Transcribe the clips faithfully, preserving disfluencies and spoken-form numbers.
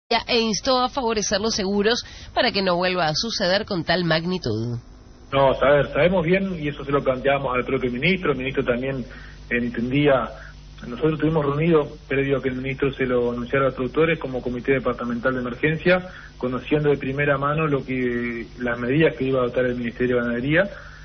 e instó a favorecer los seguros para que no vuelva a suceder con tal magnitud. No, a ver, sabemos bien, y eso se lo planteamos al propio ministro, el ministro también entendía, nosotros estuvimos reunidos previo a que el ministro se lo anunciara a los productores como comité departamental de emergencia, conociendo de primera mano lo que las medidas que iba a adoptar el Ministerio de Ganadería,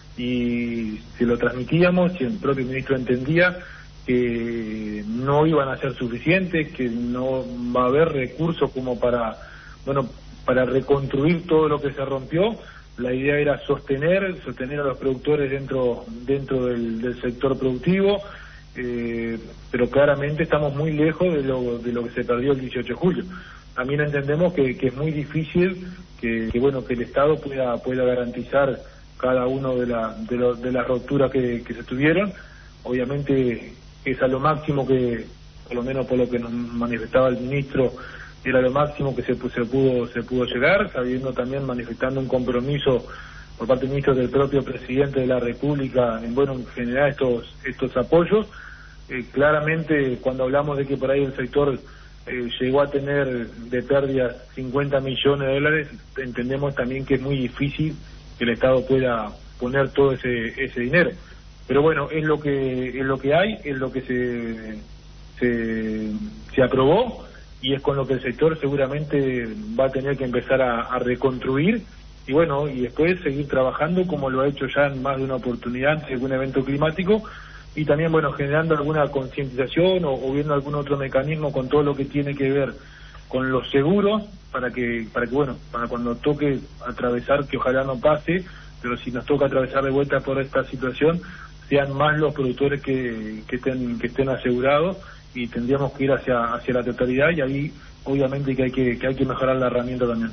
y se lo transmitíamos y el propio ministro entendía que no iban a ser suficientes, que no va a haber recursos como para, bueno, para reconstruir todo lo que se rompió. La idea era sostener, sostener a los productores dentro dentro del, del sector productivo, eh, pero claramente estamos muy lejos de lo de lo que se perdió el dieciocho de julio. También entendemos que, que es muy difícil que, que bueno que el Estado pueda pueda garantizar cada uno de la de, lo, de las rupturas que, que se tuvieron. Obviamente es a lo máximo que, por lo menos por lo que nos manifestaba el ministro, era lo máximo que se, se pudo se pudo llegar, sabiendo también, manifestando un compromiso por parte del ministro, del propio presidente de la República en, bueno, en generar estos estos apoyos. Eh, claramente, cuando hablamos de que por ahí el sector eh, llegó a tener de pérdidas cincuenta millones de dólares, entendemos también que es muy difícil que el Estado pueda poner todo ese ese dinero. Pero bueno, es lo que es lo que hay, es lo que se se, se aprobó, y es con lo que el sector seguramente va a tener que empezar a, a reconstruir, y bueno, y después seguir trabajando como lo ha hecho ya en más de una oportunidad ante algún evento climático, y también, bueno, generando alguna concientización o, o viendo algún otro mecanismo con todo lo que tiene que ver con los seguros, para que, para que bueno, para cuando toque atravesar, que ojalá no pase, pero si nos toca atravesar de vuelta por esta situación, sean más los productores que, que estén que estén asegurados, y tendríamos que ir hacia hacia la totalidad, y ahí obviamente que hay que, que hay que mejorar la herramienta también.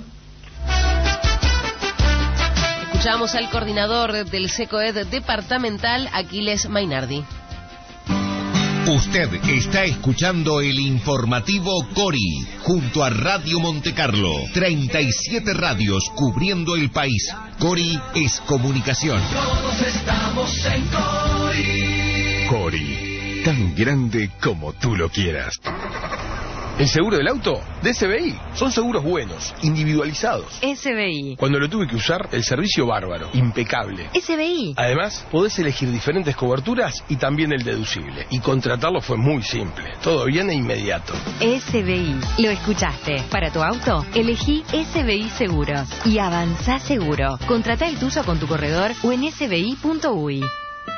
Escuchamos al coordinador del SECOED departamental, Aquiles Mainardi. Usted está escuchando el informativo Cori, junto a Radio Montecarlo. treinta y siete radios cubriendo el país. Cori es comunicación. Todos estamos en Cori. Cori, tan grande como tú lo quieras. ¿El seguro del auto? De S B I. Son seguros buenos, individualizados. S B I. Cuando lo tuve que usar, el servicio bárbaro, impecable. S B I. Además, podés elegir diferentes coberturas y también el deducible. Y contratarlo fue muy simple. Todo bien e inmediato. S B I. Lo escuchaste. Para tu auto, elegí S B I Seguros. Y avanzá seguro. Contratá el tuyo con tu corredor o en s b i punto u y.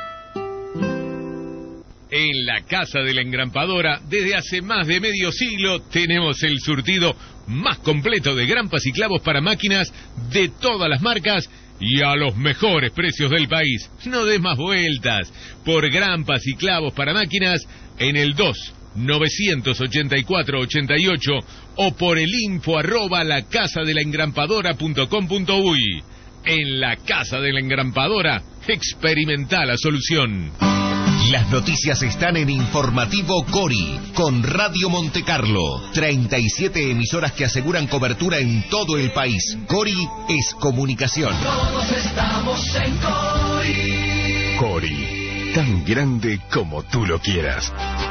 En la Casa de la Engrampadora, desde hace más de medio siglo, tenemos el surtido más completo de grampas y clavos para máquinas de todas las marcas y a los mejores precios del país. No des más vueltas. Por grampas y clavos para máquinas, en el dos nueve ocho cuatro ocho ocho o por el info arroba la casa de la engrampadora punto com punto u y. En la Casa de la Engrampadora, experimenta la solución. Las noticias están en Informativo Cori, con Radio Montecarlo. treinta y siete emisoras que aseguran cobertura en todo el país. Cori es comunicación. Todos estamos en Cori. Cori, tan grande como tú lo quieras.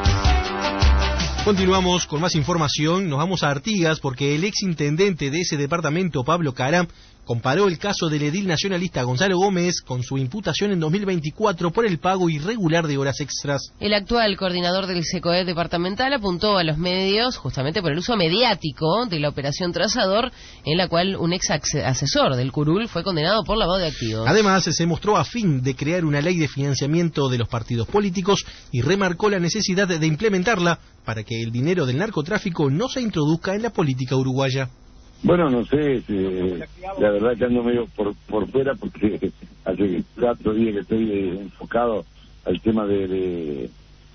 Continuamos con más información. Nos vamos a Artigas porque el ex intendente de ese departamento, Pablo Caram, comparó el caso del edil nacionalista Gonzalo Gómez con su imputación en dos mil veinticuatro por el pago irregular de horas extras. El actual coordinador del SECOED departamental apuntó a los medios justamente por el uso mediático de la operación Trazador, en la cual un ex asesor del curul fue condenado por lavado de activos. Además, se mostró afín de crear una ley de financiamiento de los partidos políticos y remarcó la necesidad de implementarla para que el dinero del narcotráfico no se introduzca en la política uruguaya. Bueno, no sé, este, la verdad que ando medio por, por fuera porque hace cuatro días que estoy eh, enfocado al tema de, de,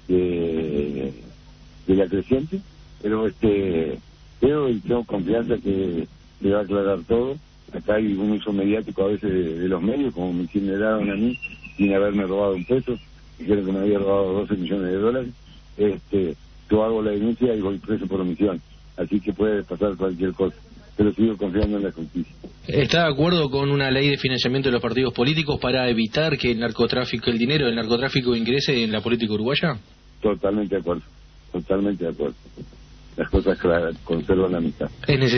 de, de la creciente, pero este creo y tengo confianza que le va a aclarar todo. Acá hay un uso mediático a veces de, de los medios, como me incineraron a mí sin haberme robado un peso, dijeron que me había robado doce millones de dólares. Este, yo hago la denuncia y voy preso por omisión, así que puede pasar cualquier cosa, pero sigo confiando en la justicia. ¿Está de acuerdo con una ley de financiamiento de los partidos políticos para evitar que el narcotráfico, el dinero del narcotráfico ingrese en la política uruguaya? Totalmente de acuerdo, totalmente de acuerdo. Las cosas claras, conservan la amistad. Es